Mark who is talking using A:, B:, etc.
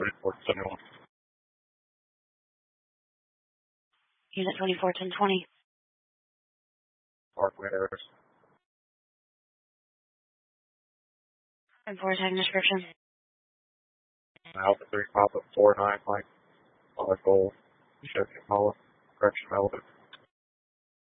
A: 241021.
B: Unit 241020.
A: Parkway Harris.
B: And for tag description.
A: Alpha 3 Papa 49 Mike. Solid Gold. Chevy Impala. Correction Element.